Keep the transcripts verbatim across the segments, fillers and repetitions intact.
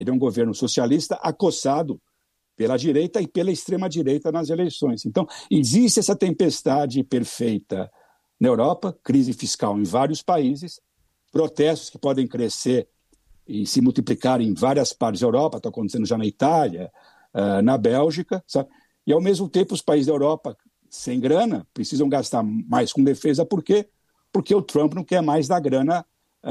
Ele é um governo socialista acossado pela direita e pela extrema-direita nas eleições. Então, existe essa tempestade perfeita na Europa, crise fiscal em vários países, protestos que podem crescer e se multiplicar em várias partes da Europa, está acontecendo já na Itália, uh, na Bélgica, sabe? E, ao mesmo tempo, os países da Europa, sem grana, precisam gastar mais com defesa. Por quê? Porque o Trump não quer mais dar grana,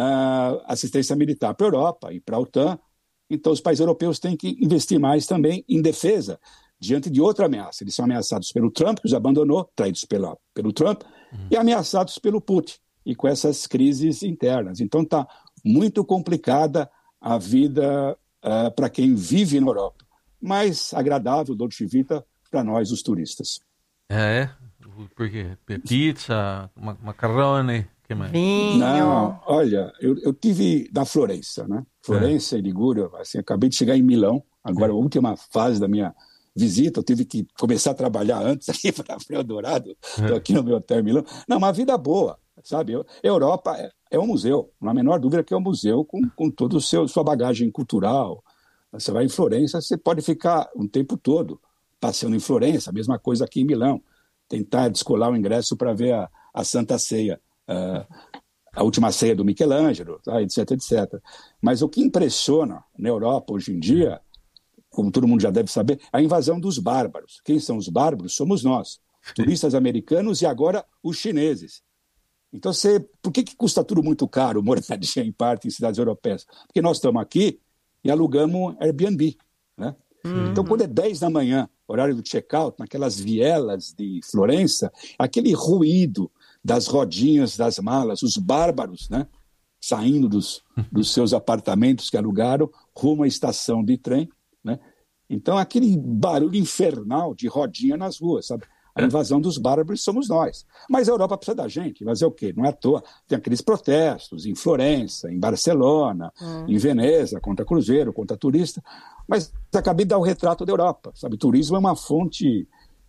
uh, assistência militar para a Europa e para a OTAN. Então, os países europeus têm que investir mais também em defesa, diante de outra ameaça. Eles são ameaçados pelo Trump, que os abandonou, traídos pela, pelo Trump, uhum. e ameaçados pelo Putin, e com essas crises internas. Então, está muito complicada a vida uh, para quem vive na Europa. Mas agradável, dolce vita, para nós, os turistas. É? Por quê? Pizza, macarrone... Vinho. Não, olha, eu, eu tive na Florença, né? Florença é. e Ligúria, assim, acabei de chegar em Milão, agora é. a última fase da minha visita, eu tive que começar a trabalhar antes aqui para Eldorado, estou é. aqui no meu hotel em Milão. Não, uma vida boa, sabe? Eu, Europa é, é um museu, não há a menor dúvida que é um museu com, com toda a sua bagagem cultural. Você vai em Florença, você pode ficar um tempo todo passeando em Florença, a mesma coisa aqui em Milão, tentar descolar o ingresso para ver a, a Santa Ceia. Uh, a última ceia do Michelangelo, tá, etc, etcétera. Mas o que impressiona na Europa hoje em dia, como todo mundo já deve saber, é a invasão dos bárbaros. Quem são os bárbaros? Somos nós, turistas americanos e agora os chineses. Então, você, por que, que custa tudo muito caro, moradia em parte em cidades europeias? Porque nós estamos aqui e alugamos Airbnb, né? Uhum. Então, quando é dez da manhã, horário do check-out, naquelas vielas de Florença, aquele ruído das rodinhas das malas, os bárbaros, né, saindo dos, dos seus apartamentos que alugaram, rumo à estação de trem, né? Então, aquele barulho infernal de rodinha nas ruas, sabe? A invasão dos bárbaros somos nós. Mas a Europa precisa da gente, fazer o quê? Não é à toa. Tem aqueles protestos em Florença, em Barcelona, hum. em Veneza, contra cruzeiro, contra turista. Mas acabei de dar o retrato da Europa, sabe? Turismo é uma fonte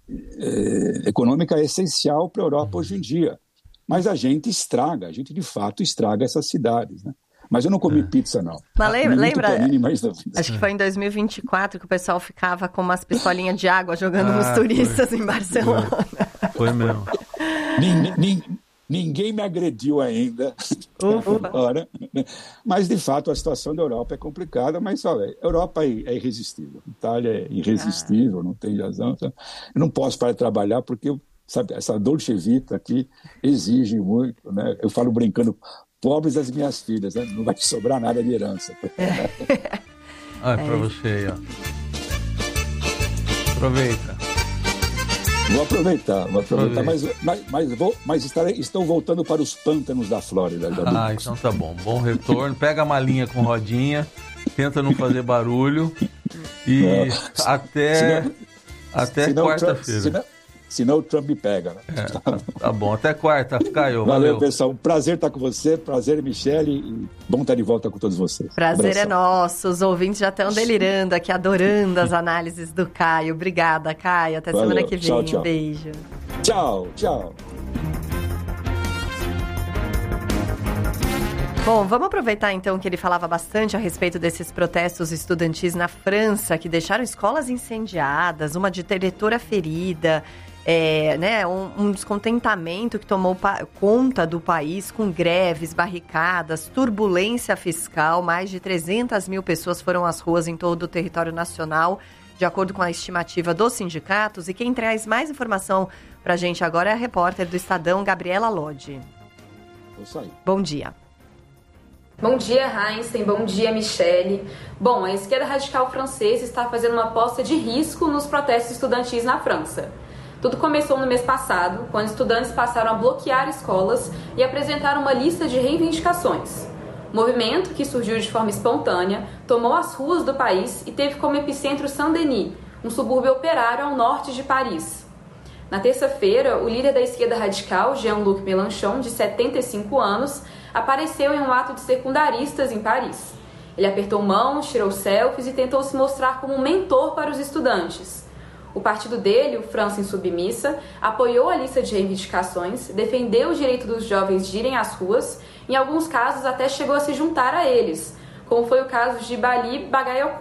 eh, econômica essencial para a Europa hum. hoje em dia. Mas a gente estraga, a gente de fato estraga essas cidades, né? Mas eu não comi é. pizza, não. Mas lembra, lembra panini, mas não. Acho que foi em dois mil e vinte e quatro que o pessoal ficava com umas pistolinhas de água jogando ah, nos turistas foi. em Barcelona. Foi, foi mesmo. Ninguém, ninguém, ninguém me agrediu ainda. Agora, mas, de fato, a situação da Europa é complicada, mas, olha, a Europa é, é irresistível. A Itália é irresistível, ah. não tem razão. Eu não posso parar de trabalhar porque, sabe, essa dolce vita aqui exige muito, né? Eu falo brincando... Pobres das minhas filhas, né? Não vai te sobrar nada de herança. É. Ah, é pra você aí, ó. Aproveita. Vou aproveitar, vou aproveitar, mas, mas, mas, vou, mas estarei, estou voltando para os pântanos da Flórida. Ah, então tá bom. Bom retorno. Pega a malinha com rodinha, tenta não fazer barulho e é. até, senão, até quarta-feira. Senão o Trump me pega, né? É, tá, tá bom, até quarta, Caio. Valeu, valeu, pessoal. Um prazer estar com você, prazer, Michele, e bom estar de volta com todos vocês. Prazer Abração. É nosso. Os ouvintes já estão delirando aqui, adorando as análises do Caio. Obrigada, Caio. Até valeu. Semana que vem. Tchau, tchau. Beijo. Tchau, tchau. Bom, vamos aproveitar então que ele falava bastante a respeito desses protestos estudantis na França, que deixaram escolas incendiadas, uma diretora ferida... É, né, um, um descontentamento que tomou pa- conta do país com greves, barricadas, turbulência fiscal. Mais de trezentas mil pessoas foram às ruas em todo o território nacional, de acordo com a estimativa dos sindicatos. E quem traz mais informação pra gente agora é a repórter do Estadão, Gabriela Lodge. Isso aí. Bom dia. Bom dia, Heinzen. Bom dia, Michele. Bom, a esquerda radical francesa está fazendo uma aposta de risco nos protestos estudantis na França. Tudo começou no mês passado, quando estudantes passaram a bloquear escolas e apresentaram uma lista de reivindicações. O movimento, que surgiu de forma espontânea, tomou as ruas do país e teve como epicentro Saint-Denis, um subúrbio operário ao norte de Paris. Na terça-feira, o líder da esquerda radical, Jean-Luc Mélenchon, de setenta e cinco anos, apareceu em um ato de secundaristas em Paris. Ele apertou mãos, tirou selfies e tentou se mostrar como um mentor para os estudantes. O partido dele, o França Insubmissa, apoiou a lista de reivindicações, defendeu o direito dos jovens de irem às ruas, em alguns casos até chegou a se juntar a eles, como foi o caso de Bali Bagayoko,